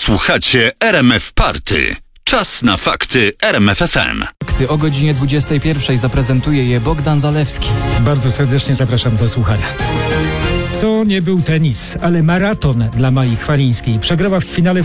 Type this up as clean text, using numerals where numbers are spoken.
Słuchacie RMF Party. Czas na fakty RMF FM. Fakty o godzinie 21 zaprezentuje je Bogdan Zalewski. Bardzo serdecznie zapraszam do słuchania. To nie był tenis, ale maraton dla Mai Chwalińskiej. Przegrała w finale